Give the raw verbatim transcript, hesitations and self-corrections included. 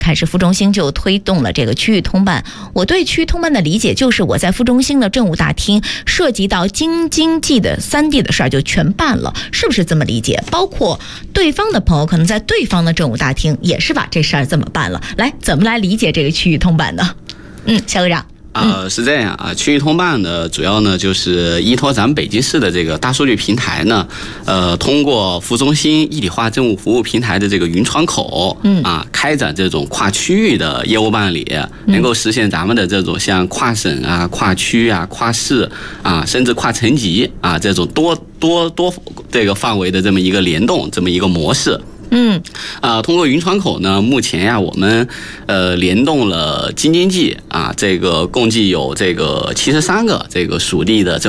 开始副中心就推动了这个区域通办。我对区域通办的理解就是我在副中心的政务大厅涉及到京津冀的三地的事儿就全办了，是不是这么理解？包括对方的朋友可能在对方的政务大厅也是把这事儿这么办了。来，怎么来理解这个区域通办呢？嗯，肖科长。 呃，是这样啊，区域通办呢，主要呢就是依托咱们北京市的这个大数据平台呢，呃，通过副中心一体化政务服务平台的这个云窗口，嗯啊，开展这种跨区域的业务办理，能够实现咱们的这种像跨省啊、跨区啊、跨市啊，甚至跨层级啊这种多多多这个范围的这么一个联动，这么一个模式。嗯，啊，通过云窗口呢，目前呀，我们呃联动了京津冀啊，这个共计有这个七十三个这个属地的政